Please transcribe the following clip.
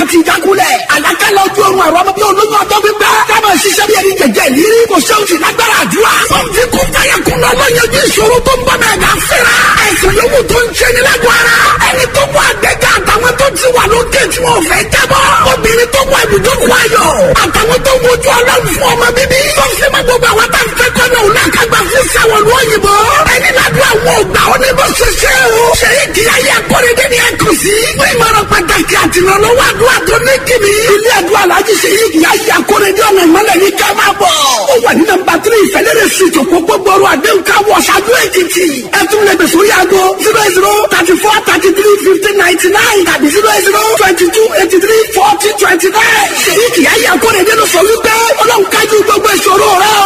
àti ìjákulẹ̀. Àlákàlà ojú oorun àrùn ọmọ bí olóyún ọjọ́ gbígbẹ́. Káàmọ̀ ṣiṣẹ́ bí ẹni jẹjẹ ìrírí. Kò ṣe òsì lágbára àdúrà. Fọ́ọ̀mù kò fàyà kún lọ lọ́yẹ̀dú ìṣòro tó ń bọ̀ mẹ́ẹ̀dá fẹ́ra. Ẹ̀sùn yòówù tó ń ṣe ní lágọ̀ọ́ ara. Ẹni tó wà àgbẹ̀gà àtàwọn tó ti wà lókè tí wọ́n fẹ́ jábọ́. Obìnrin tó wà ibùdókòó ayọ̀. Àtàwọn tó wojú ọlọ́run fún ọmọ bíbí. Tó fi mọ́ gbogbo àwọn tá a fẹ́ kọ́ náà lákàgbà fún sẹ́wọ̀n lóyìnbó. Ẹni ládùn àwọn ògbà oníbọ̀ ṣẹṣẹ́ o. Ṣé ìkìyà yẹ akọ́rẹ́dẹ́ ni ẹ kù sí? Fún ìmọ̀ràn pàtàkì àtìlọ́lọ́wọ́ àdúrà tó ní kìnnì. Ilé àdúrà Alhaji ṣe ìkìyà yẹ akọ́rẹ́dẹ́ ọ̀nà ìmọ̀lẹ̀ ní ká máa bọ̀. Ó wà ní nọ́mbà 3 Ìfẹ́lẹ́rẹ́ street òpópó gbọ́rọ̀ àdéhùn ká wọ ṣáájú Èkìtì. Ẹ tún lè bẹ̀ sórí aago 0034335099 tàbí 0022834029. Ṣé ìkìyà yẹ akọ́rẹ́dẹ́ ló sọ wípé Ọlọ́run kájú gbogbo ìṣòro rẹ̀.